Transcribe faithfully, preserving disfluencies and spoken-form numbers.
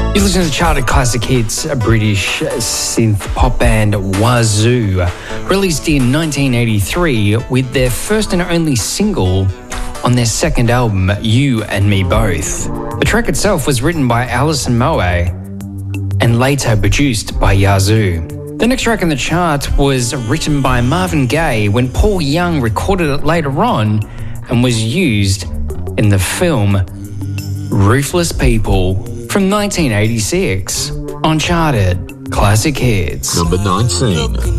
You listen to Charted Classic Hits, a British synth pop band Wazoo, released in nineteen eighty-three with their first and only single on their second album, You and Me Both. The track itself was written by Alison Moe and later produced by Yazoo. The next track on the chart was written by Marvin Gaye when Paul Young recorded it later on and was used in the film Ruthless People from nineteen eighty-six on Charted Classic Hits. Number nineteen.